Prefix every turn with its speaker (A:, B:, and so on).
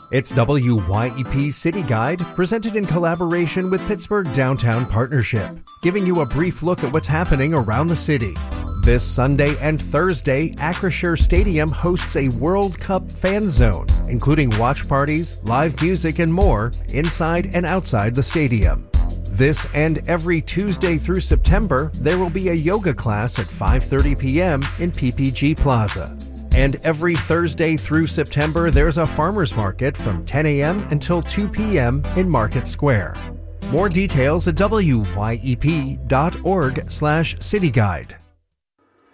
A: It's WYEP City Guide, presented in collaboration with Pittsburgh Downtown Partnership, giving you a brief look at what's happening around the city. This Sunday and Thursday, Acrisure Stadium hosts a World Cup fan zone, including watch parties, live music, and more inside and outside the stadium. This and every Tuesday through September, there will be a yoga class at 5:30 p.m. in PPG Plaza. And every Thursday through September, there's a farmer's market from 10 a.m. until 2 p.m. in Market Square. More details at wyep.org/cityguide.